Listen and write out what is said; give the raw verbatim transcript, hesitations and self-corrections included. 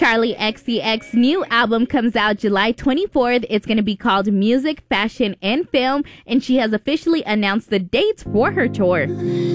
Charlie X C X's new album comes out July twenty-fourth. It's going to be called Music, Fashion, and Film, and she has officially announced the dates for her tour.